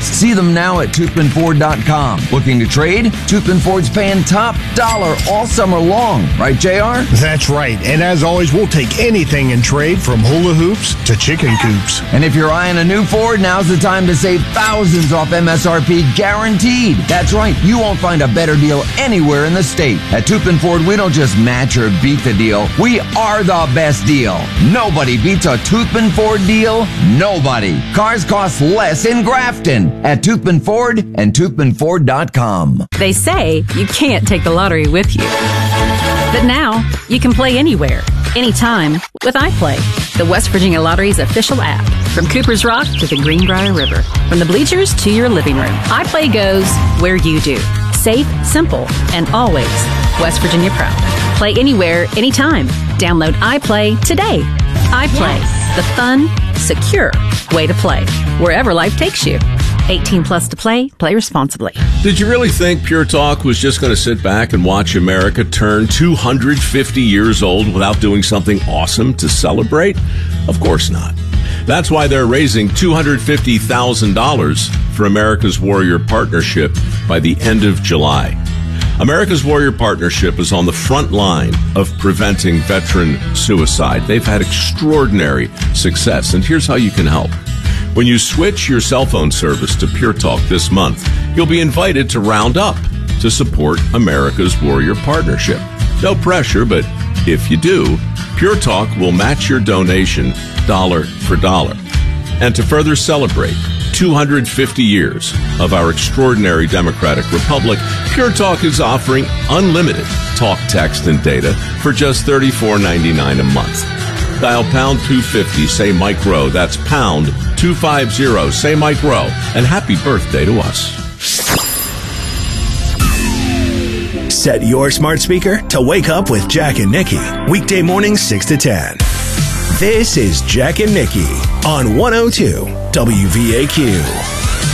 See them now at ToothmanFord.com. Looking to trade? Toothman Ford's paying top dollar all summer long. Right, JR? That's right. And as always, we'll take anything in trade from hula hoops to chicken coops. And if you're eyeing a new Ford, now's the time to save thousands off MSRP guaranteed. That's right. You won't find a better deal anywhere in the state. At Toothman Ford, we don't just match or beat the deal. We are the best deal. Nobody beats a Toothman Ford deal. Nobody. Cars cost less in Grafton at Toothman Ford and ToothmanFord.com. They say you can't take the lottery with you. But now, you can play anywhere, anytime with iPlay, the West Virginia Lottery's official app. From Cooper's Rock to the Greenbrier River, from the bleachers to your living room, iPlay goes where you do. Safe, simple, and always West Virginia proud. Play anywhere, anytime. Download iPlay today. iPlay, the fun, secure way to play, wherever life takes you. 18 plus to play. Play responsibly. Did you really think Pure Talk was just going to sit back and watch America turn 250 years old without doing something awesome to celebrate? Of course not. That's why they're raising $250,000 for America's Warrior Partnership by the end of July. America's Warrior Partnership is on the front line of preventing veteran suicide. They've had extraordinary success, and here's how you can help. When you switch your cell phone service to Pure Talk this month, you'll be invited to round up to support America's Warrior Partnership. No pressure, but if you do, Pure Talk will match your donation dollar for dollar. And to further celebrate 250 years of our extraordinary democratic republic, Pure Talk is offering unlimited talk, text, and data for just $34.99 a month. Dial pound 250, say Mike Rowe. That's pound 250, say Mike Rowe. And happy birthday to us. Set your smart speaker to wake up with Jack and Nikki. Weekday mornings 6 to 10. This is Jack and Nikki on 102 WVAQ.